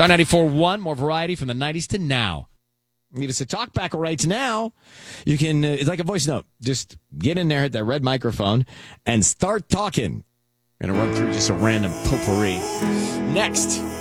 Star 94.1, more variety from the 90s to now. Need us a talk back right now. You can, it's like a voice note. Just get in there, hit that red microphone, and start talking. Going to run through just a random potpourri. Next.